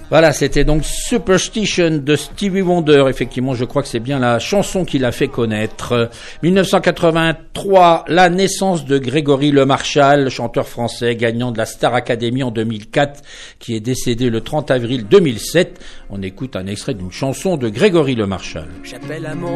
Voilà, c'était donc Superstition de Stevie Wonder. Effectivement, je crois que c'est bien la chanson qui l'a fait connaître. 1983, la naissance de Grégory Lemarchal, chanteur français, gagnant de la Star Academy en 2004, qui est décédé le 30 avril 2007. On écoute un extrait d'une chanson de Grégory Lemarchal. J'appelle à mon